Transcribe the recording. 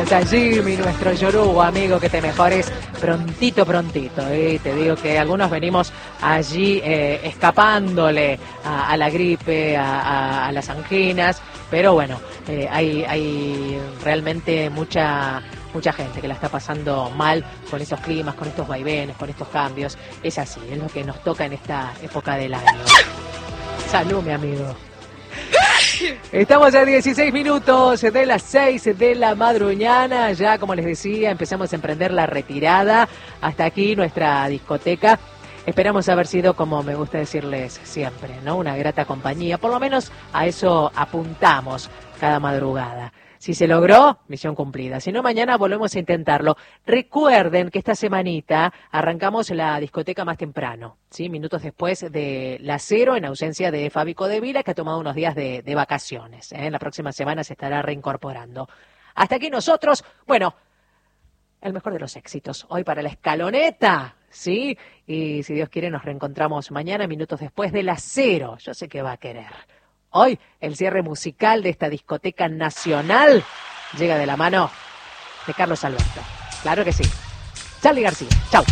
mandamos a Jimmy, nuestro yoruba amigo, que te mejores prontito. Te digo que algunos venimos allí escapándole a la gripe, a las anginas, pero bueno, hay realmente mucha gente que la está pasando mal con estos climas, con estos vaivenes, con estos cambios. Es así, es lo que nos toca en esta época del año. Salud, mi amigo. Estamos a 16 minutos de las 6 de la madrugada. Ya, como les decía, empezamos a emprender la retirada. Hasta aquí nuestra discoteca. Esperamos haber sido, como me gusta decirles siempre, ¿no? Una grata compañía. Por lo menos a eso apuntamos cada madrugada. Si se logró, misión cumplida. Si no, mañana volvemos a intentarlo. Recuerden que esta semanita arrancamos la discoteca más temprano, ¿sí? Minutos después de las 0, en ausencia de Fabi Codevila, que ha tomado unos días de vacaciones. La próxima semana se estará reincorporando. Hasta aquí nosotros, bueno, el mejor de los éxitos. Hoy para la escaloneta, ¿sí? Y si Dios quiere nos reencontramos mañana, minutos después de las 0. Yo sé que va a querer. Hoy, el cierre musical de esta discoteca nacional llega de la mano de Carlos Alberto. Claro que sí. Charly García. Chau.